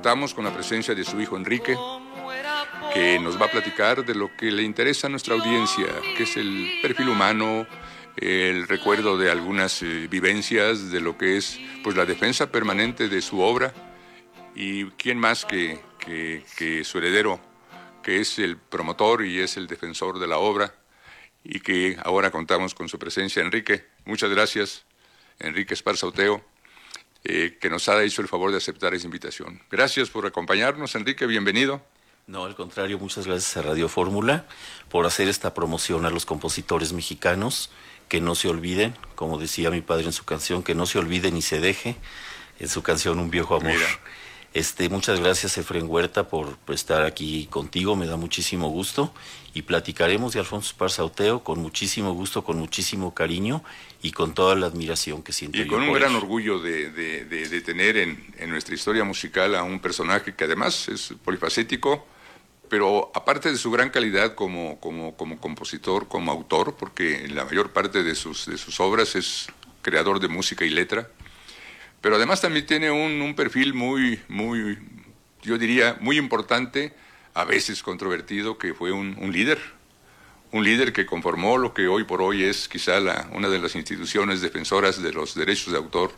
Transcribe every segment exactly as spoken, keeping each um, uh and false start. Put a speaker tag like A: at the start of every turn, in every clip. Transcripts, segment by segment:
A: contamos con la presencia de su hijo Enrique, que nos va a platicar de lo que le interesa a nuestra audiencia, que es el perfil humano, el recuerdo de algunas eh, vivencias, de lo que es pues la defensa permanente de su obra, y quién más que, que, que su heredero, que es el promotor y es el defensor de la obra, y que ahora contamos con su presencia. Enrique, muchas gracias, Enrique Esparza Oteo, eh, que nos ha hecho el favor de aceptar esa invitación. Gracias por acompañarnos, Enrique, bienvenido.
B: No, al contrario, muchas gracias a Radio Fórmula por hacer esta promoción a los compositores mexicanos, que no se olviden, como decía mi padre en su canción, que no se olvide ni se deje, en su canción Un viejo amor.
A: Mira.
B: Este, muchas gracias, Efraín Huerta, por estar aquí contigo, me da muchísimo gusto, y platicaremos de Alfonso Esparza Oteo con muchísimo gusto, con muchísimo cariño y con toda la admiración que siento.
A: Y con un gran orgullo de, de, de, de tener en, en nuestra historia musical a un personaje que además es polifacético, pero aparte de su gran calidad como, como, como compositor, como autor, porque la mayor parte de sus, de sus obras es creador de música y letra, pero además también tiene un, un perfil muy, muy, yo diría, muy importante, a veces controvertido, que fue un, un líder, un líder que conformó lo que hoy por hoy es quizá la, una de las instituciones defensoras de los derechos de autor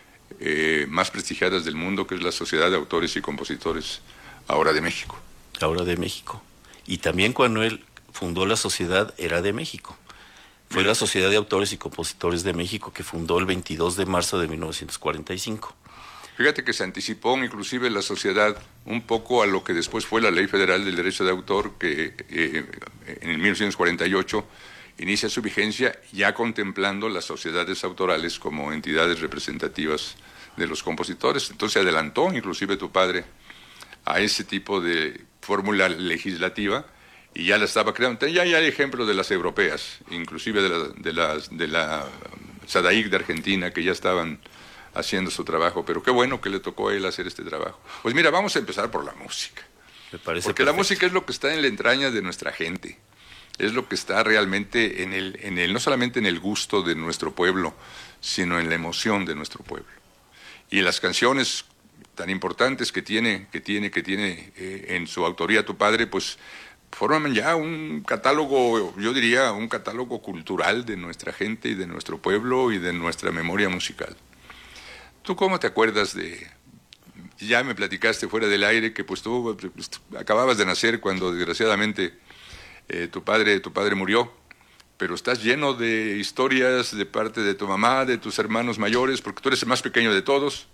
A: eh, más prestigiadas del mundo, que es la Sociedad de Autores y Compositores ahora de México.
B: Ahora de México. Y también cuando él fundó la sociedad era de México. Fue la Sociedad de Autores y Compositores de México, que fundó el veintidós de marzo de mil novecientos cuarenta y cinco.
A: Fíjate que se anticipó inclusive la sociedad un poco a lo que después fue la Ley Federal del Derecho de Autor, que eh, en el mil novecientos cuarenta y ocho inicia su vigencia, ya contemplando las sociedades autorales como entidades representativas de los compositores. Entonces se adelantó inclusive tu padre a ese tipo de fórmula legislativa, y ya la estaba creando. Ya, ya hay ejemplos de las europeas, inclusive de la, de las, de la SADAIC de Argentina, que ya estaban haciendo su trabajo, pero qué bueno que le tocó a él hacer este trabajo. Pues mira, vamos a empezar por la música.
B: Me parece
A: Porque
B: perfecto.
A: La música es lo que está en la entraña de nuestra gente, es lo que está realmente en el, en el, no solamente en el gusto de nuestro pueblo, sino en la emoción de nuestro pueblo. Y las canciones tan importantes que tiene, que tiene, que tiene eh, en su autoría tu padre, pues forman ya un catálogo, yo diría, un catálogo cultural de nuestra gente y de nuestro pueblo y de nuestra memoria musical. ¿Tú cómo te acuerdas de...? Ya me platicaste fuera del aire que pues tú pues, acababas de nacer cuando desgraciadamente eh, tu padre, tu padre murió, pero estás lleno de historias de parte de tu mamá, de tus hermanos mayores, porque tú eres el más pequeño de todos.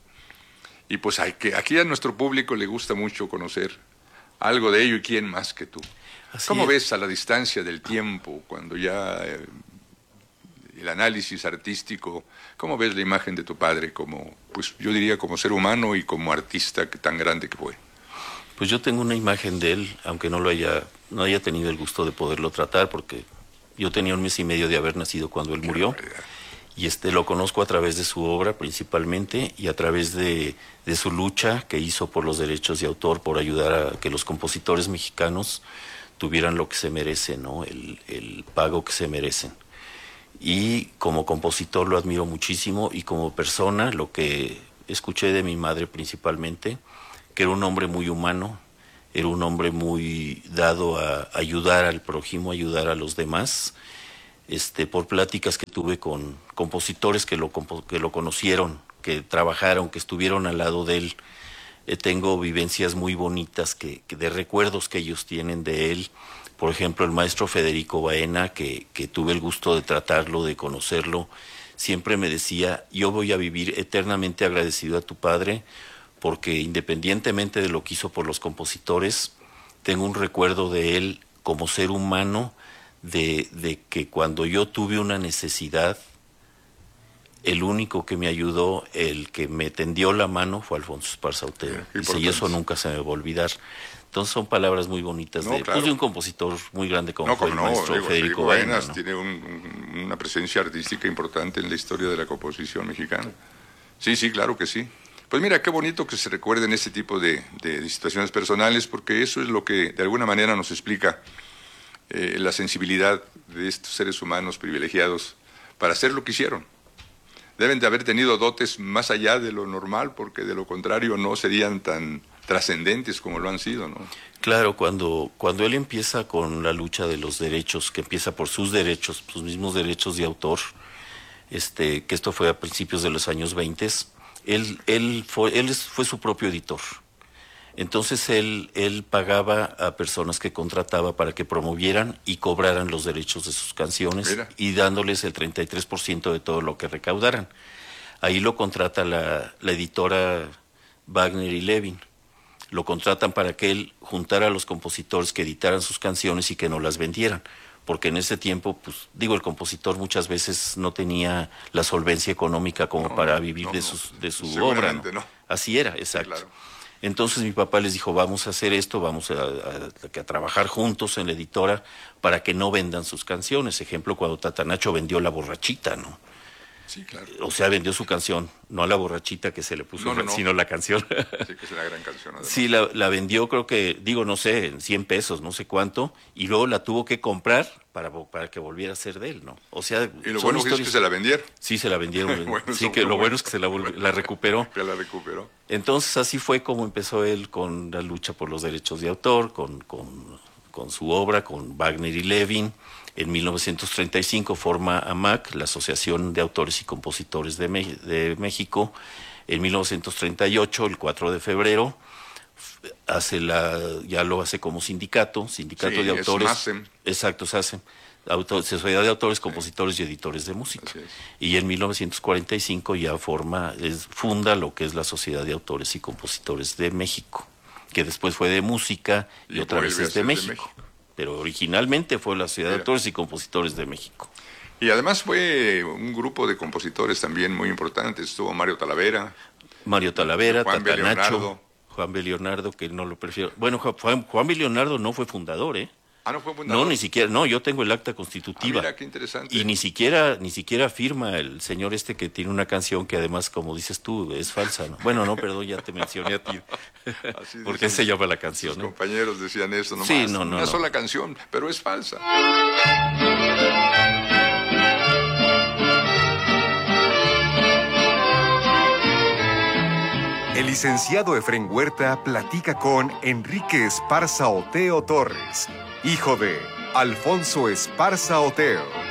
A: Y pues hay que, aquí a nuestro público le gusta mucho conocer algo de ello, y quién más que tú.
B: Así
A: ¿Cómo
B: es.
A: ves a la distancia del tiempo, cuando ya eh, el análisis artístico, cómo ves la imagen de tu padre como, pues yo diría como ser humano y como artista que tan grande que fue?
B: Pues yo tengo una imagen de él, aunque no lo haya, no haya tenido el gusto de poderlo tratar, porque yo tenía un mes y medio de haber nacido cuando él
A: Qué
B: murió.
A: barbaridad.
B: Y este lo conozco a través de su obra principalmente, y a través de, de su lucha que hizo por los derechos de autor, por ayudar a que los compositores mexicanos tuvieran lo que se merecen, ¿no? El, el pago que se merecen. Y como compositor lo admiro muchísimo, y como persona lo que escuché de mi madre principalmente, que era un hombre muy humano, era un hombre muy dado a ayudar al prójimo, ayudar a los demás. Este, por pláticas que tuve con compositores que lo, que lo conocieron, que trabajaron, que estuvieron al lado de él, eh, tengo vivencias muy bonitas que, que de recuerdos que ellos tienen de él. Por ejemplo, el maestro Federico Baena, que, que tuve el gusto de tratarlo, de conocerlo, siempre me decía: yo voy a vivir eternamente agradecido a tu padre, porque independientemente de lo que hizo por los compositores, tengo un recuerdo de él como ser humano, De, de que cuando yo tuve una necesidad, el único que me ayudó, el que me tendió la mano, fue Alfonso Esparza Oteo. Dice, y eso nunca se me va a olvidar. Entonces son palabras muy bonitas,
A: No,
B: de,
A: claro.
B: pues, de un compositor muy grande como
A: No,
B: fue
A: como
B: el
A: no,
B: maestro
A: digo,
B: Federico
A: Federico
B: Baena,
A: Baena
B: ¿no?
A: tiene un, un, una presencia artística importante en la historia de la composición mexicana. Sí, sí, claro que sí. Pues mira, qué bonito que se recuerden este tipo de, de, de situaciones personales, porque eso es lo que de alguna manera nos explica Eh, la sensibilidad de estos seres humanos privilegiados para hacer lo que hicieron. Deben de haber tenido dotes más allá de lo normal, porque de lo contrario no serían tan trascendentes como lo han sido, ¿no?
B: Claro, cuando, cuando él empieza con la lucha de los derechos, que empieza por sus derechos, sus mismos derechos de autor, este, que esto fue a principios de los años veinte, él, él, fue, él fue su propio editor. Entonces él, él pagaba a personas que contrataba para que promovieran y cobraran los derechos de sus canciones. Mira. Y dándoles el treinta y tres por ciento de todo lo que recaudaran. Ahí lo contrata la, la editora Wagner y Levin. Lo contratan para que él juntara a los compositores que editaran sus canciones y que no las vendieran. Porque en ese tiempo, pues digo, el compositor muchas veces no tenía la solvencia económica como no, para vivir no, de, sus, de su obra, ¿no? No. Así era, exacto. Sí, claro. Entonces mi papá les dijo, vamos a hacer esto, vamos a, a, a trabajar juntos en la editora para que no vendan sus canciones. Ejemplo, cuando Tatanacho vendió La Borrachita, ¿no?
A: Sí, claro.
B: O sea, vendió su canción, no La Borrachita que se le puso, no, no, no. sino la canción.
A: Sí, que es una gran canción. Además.
B: Sí, la, la vendió, creo que, digo, no sé, en cien pesos, no sé cuánto, y luego la tuvo que comprar para, para que volviera a ser de él, ¿no? O sea,
A: y lo bueno historias... es que se la vendieron.
B: Sí, se la vendieron. bueno, sí, que lo bueno. bueno es que se la, volv... la recuperó.
A: Que la recuperó.
B: Entonces, así fue como empezó él con la lucha por los derechos de autor, con, con, con su obra, con Wagner y Levin. En mil novecientos treinta y cinco forma A M A C, la Asociación de Autores y Compositores de, Me- de México. En mil novecientos treinta y ocho, el cuatro de febrero, hace la, ya lo hace como sindicato, sindicato
A: sí,
B: de autores.
A: Es MASEM.
B: Exacto, se hace. Autor, Sociedad de Autores, Compositores sí. y Editores de Música. Y en mil novecientos cuarenta y cinco ya forma, es, funda lo que es la Sociedad de Autores y Compositores de México, que después fue de música y, y otra vez es de México. de México. Pero originalmente fue la Sociedad Mira. de Autores y Compositores de México.
A: Y además fue un grupo de compositores también muy importantes. Estuvo Mario Talavera.
B: Mario Talavera,
A: Juan B. Leonardo.
B: Juan B. Leonardo, que no lo prefiero. Bueno, Juan, Juan B. Leonardo no fue fundador, ¿eh?
A: Ah, no fue fundador.
B: No, ni siquiera, no, yo tengo el acta constitutiva.
A: Ah, mira, qué interesante.
B: Y ni siquiera, ni siquiera firma el señor este que tiene una canción que además, como dices tú, es falsa, ¿no? Bueno, no, perdón, ya te mencioné a ti. Así porque se llama la canción.
A: Sus
B: ¿no?
A: compañeros decían eso, nomás.
B: Sí, no, no,
A: Una
B: no.
A: sola canción, pero es falsa.
C: El licenciado Efrén Huerta platica con Enrique Esparza Oteo Torres, hijo de Alfonso Esparza Oteo.